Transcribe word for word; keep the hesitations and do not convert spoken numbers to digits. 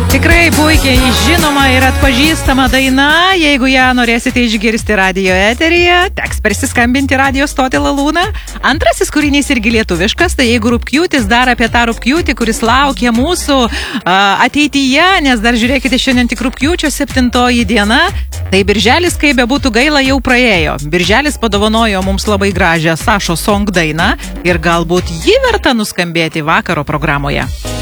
Tikrai puikiai žinoma ir atpažįstama daina. Jeigu ją norėsite išgirsti radio eteryje, teks persiskambinti radio stotį Lalūną. Antrasis kūrinys irgi lietuviškas, tai jeigu rugpjūtis dar apie tą rugpjūtį, kuris laukia mūsų a, ateityje, nes dar žiūrėkite, šiandien tik rugpjūčio septintoji diena, tai birželis, kaip bebūtų gaila, jau praėjo. Birželis padovanojo mums labai gražią Sašo Song dainą ir galbūt ji verta nuskambėti vakaro programoje.